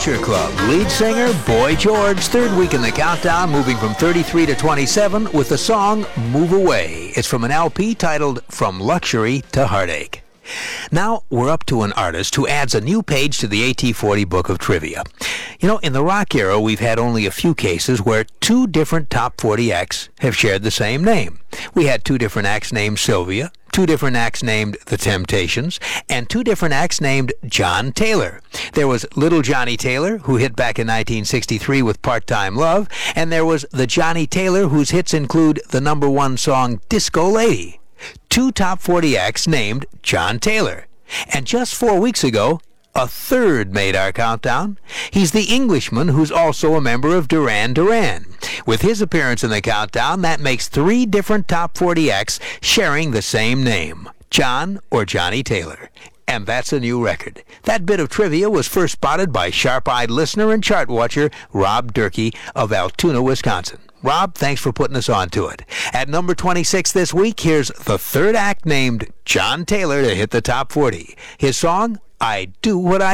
Culture Club. Lead singer Boy George, third week in the countdown, moving from 33 to 27 with the song Move Away. It's from an LP titled From Luxury to Heartache. Now we're up to an artist who adds a new page to the AT40 Book of Trivia. You know, in the rock era, we've had only a few cases where two different top 40 acts have shared the same name. We had two different acts named Sylvia, two different acts named The Temptations, and two different acts named John Taylor. There was Little Johnny Taylor, who hit back in 1963 with Part-Time Love, and there was the Johnny Taylor whose hits include the number one song Disco Lady. Two top 40 acts named John Taylor. And just 4 weeks ago, a third made our countdown. He's the Englishman who's also a member of Duran Duran. With his appearance in the countdown, that makes three different top 40 acts sharing the same name, John or Johnny Taylor. And that's a new record. That bit of trivia was first spotted by sharp-eyed listener and chart watcher Rob Durkee of Altoona, Wisconsin. Rob, thanks for putting us on to it. At number 26 this week, here's the third act named John Taylor to hit the top 40. His song, I Do What I